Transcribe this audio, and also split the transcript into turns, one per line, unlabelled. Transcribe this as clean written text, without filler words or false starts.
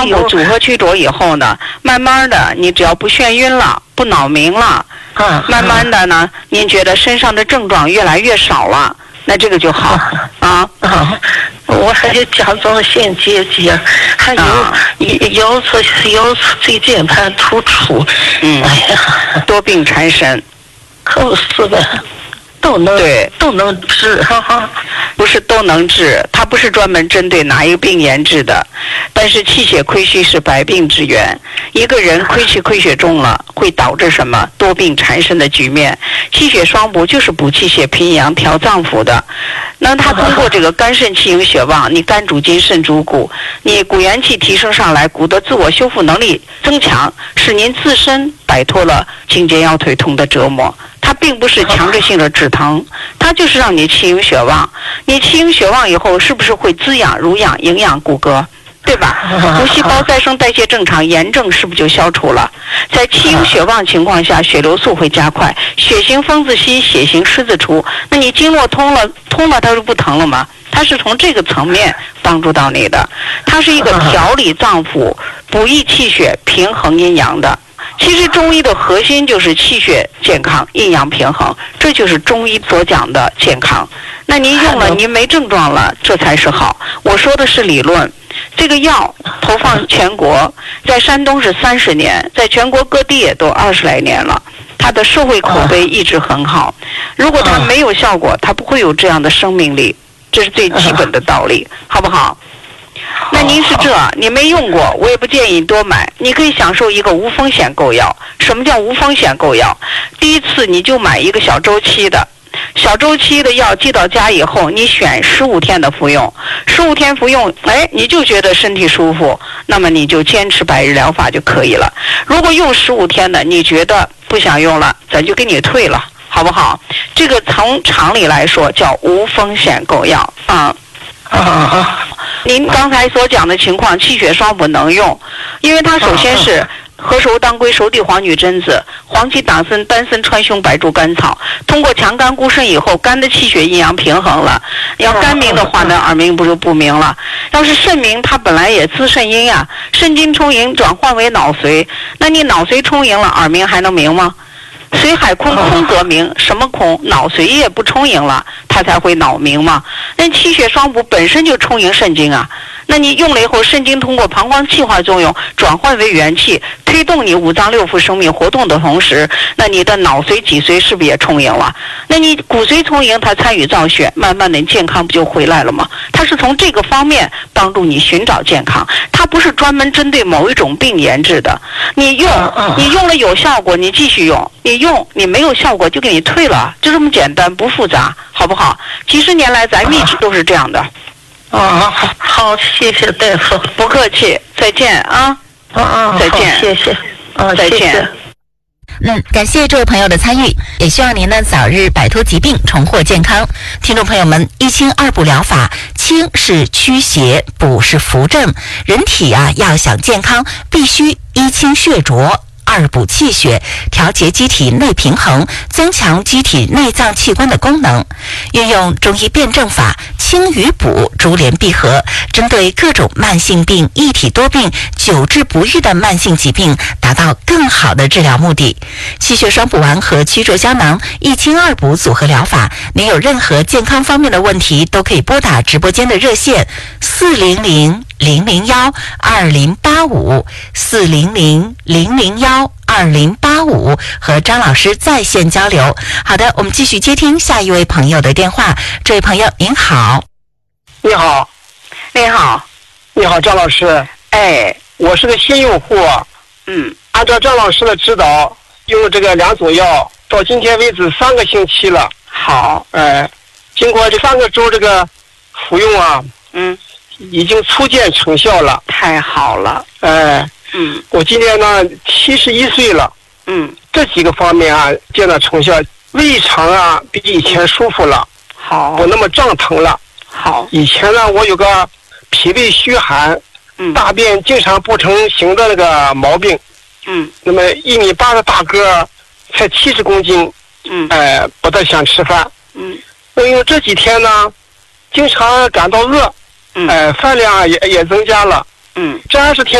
双补组合曲浊以后呢，慢慢的你只要不眩晕了，不脑鸣了，慢慢的呢，您觉得身上的症状越来越少了，那这个就好啊。
我还有甲状腺结节，还有次椎间盘突出，哎呀，
多病缠身，
可是的。都能治，
不是都能治，它不是专门针对哪一个病研制的，但是气血亏虚是百病之源，一个人亏气亏血重了，会导致什么多病缠身的局面。气血双补就是补气血平阳调脏腑的，那它通过这个肝肾气营血旺，你肝主筋肾主骨，你骨元气提升上来，骨的自我修复能力增强，使您自身摆脱了颈肩腰腿痛的折磨。它并不是强制性的止疼，它就是让你气营血旺。你气营血旺以后，是不是会滋养、濡养、营养骨骼，对吧？骨细胞再生代谢正常，炎症是不是就消除了？在气营血旺情况下，血流速会加快，血行风自息，血行湿自出。那你经络通了，它就不疼了吗？它是从这个层面帮助到你的，它是一个调理脏腑、补益气血、平衡阴阳的。其实中医的核心就是气血健康、阴阳平衡，这就是中医所讲的健康。那您用了，您没症状了，这才是好。我说的是理论，这个药投放全国，在山东是30年，在全国各地也都20来年了，它的社会口碑一直很好。如果它没有效果，它不会有这样的生命力，这是最基本的道理，好不好？那您是你没用过，我也不建议你多买。你可以享受一个无风险购药。什么叫无风险购药？第一次你就买一个小周期的药，寄到家以后，你选15天的服用，15天服用，你就觉得身体舒服，那么你就坚持100日疗法就可以了。如果用15天的，你觉得不想用了，咱就给你退了，好不好？这个从常理来说叫无风险购药啊。您刚才所讲的情况，气血双补能用，因为它首先是何首当归、熟地黄女贞子、黄芪党参、丹参川芎白术甘草，通过强肝固肾以后，肝的气血阴阳平衡了。要肝明的话呢，耳鸣不就不明了？要是肾明，它本来也滋肾阴呀，肾精充盈转换为脑髓，那你脑髓充盈了，耳鸣还能明吗？髓海空，空则鸣，什么空？脑髓液不充盈了，它才会脑鸣嘛。那气血双补本身就充盈肾精啊，那你用了以后，肾精通过膀胱气化作用转换为元气，推动你五脏六腑生命活动的同时，那你的脑髓、脊髓是不是也充盈了？那你骨髓充盈，它参与造血，慢慢的健康不就回来了吗？它是从这个方面帮助你寻找健康，它不是专门针对某一种病研制的。你用了有效果，你继续用；你没有效果就给你退了，就这么简单，不复杂，好不好？几十年来咱们一直都是这样的。
好，谢谢大夫，
不客气，再见啊。再见，
谢谢，
再见。
感谢这位朋友的参与，也希望您呢早日摆脱疾病，重获健康。听众朋友们，一清二补疗法，清是驱邪，补是扶正。人体要想健康，必须一清血浊，二补气血，调节机体内平衡，增强机体内脏器官的功能。运用中医辩证法，清与补珠联璧合，针对各种慢性病、一体多病、久治不愈的慢性疾病，达到更好的治疗目的。气血双补丸和曲浊胶囊一清二补组合疗法，您有任何健康方面的问题，都可以拨打直播间的热线400-001-2085 400-001-2085，和张老师在线交流。好的，我们继续接听下一位朋友的电话。这位朋友您好。
你好。你好，张老师。我是个新用户。按照张老师的指导，用这个2种药，到今天为止3个星期了。
好。
经过这3个周这个服用已经初见成效了。
太好了。
我今年呢71岁了。这几个方面见到成效，胃肠比以前舒服了。
好。
不那么胀疼了。
好。
以前呢我有个脾胃虚寒，大便经常不成形的那个毛病。那么1.8米的大个，才70公斤。不太想吃饭。因为这几天呢经常感到饿。饭量也增加了。这20天